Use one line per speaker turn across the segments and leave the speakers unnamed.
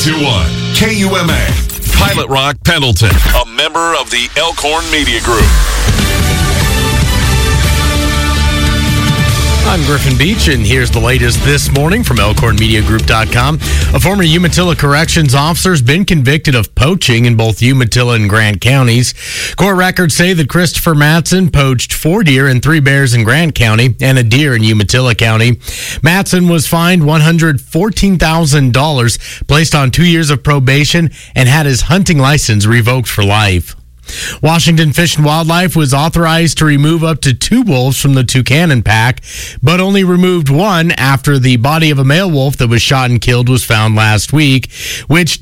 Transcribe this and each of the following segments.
92.1 KUMA. Pilot Rock Pendleton, a member of the Elkhorn Media Group.
I'm Griffin Beach, and here's the latest this morning from ElkhornMediaGroup.com. A former Umatilla Corrections officer has been convicted of poaching in both Umatilla and Grant counties. Court records say that Christopher Matson poached 4 deer and 3 bears in Grant County and a deer in Umatilla County. Matson was fined $114,000, placed on 2 years of probation, and had his hunting license revoked for life. Washington Fish and Wildlife was authorized to remove up to 2 wolves from the Tucannon pack, but only removed 1 after the body of a male wolf that was shot and killed was found last week, which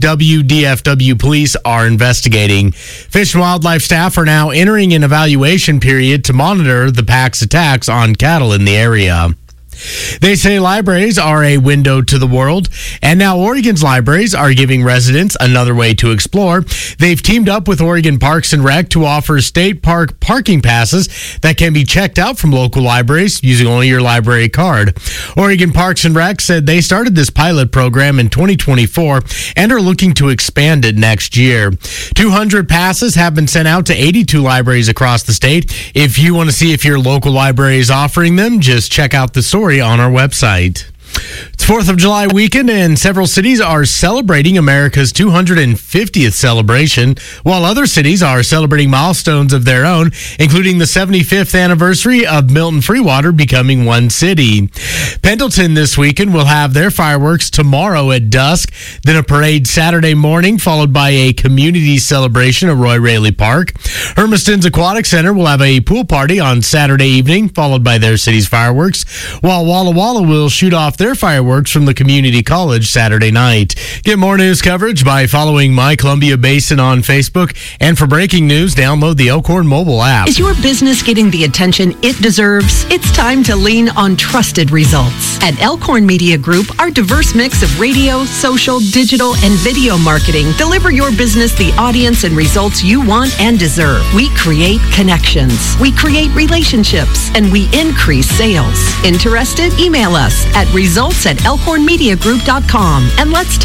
WDFW police are investigating. Fish and Wildlife staff are now entering an evaluation period to monitor the pack's attacks on cattle in the area. They say libraries are a window to the world, and now Oregon's libraries are giving residents another way to explore. They've teamed up with Oregon Parks and Rec to offer state park parking passes that can be checked out from local libraries using only your library card. Oregon Parks and Rec said they started this pilot program in 2024 and are looking to expand it next year. 200 passes have been sent out to 82 libraries across the state. If you want to see if your local library is offering them, just check out the story on our website. It's 4th of July weekend, and several cities are celebrating America's 250th celebration, while other cities are celebrating milestones of their own, including the 75th anniversary of Milton Freewater becoming one city. Pendleton this weekend will have their fireworks tomorrow at dusk, then a parade Saturday morning, followed by a community celebration at Roy Raley Park. Hermiston's Aquatic Center will have a pool party on Saturday evening, followed by their city's fireworks, while Walla Walla will shoot off their fireworks from the community college Saturday night. Get more news coverage by following My Columbia Basin on Facebook, and for breaking news, download the Elkhorn mobile app.
Is your business getting the attention it deserves? It's time to lean on trusted results. At Elkhorn Media Group, our diverse mix of radio, social, digital, and video marketing deliver your business the audience and results you want and deserve. We create connections, we create relationships, and we increase sales. Interested? Email us at results@elkhornmediagroup.com, and let's talk.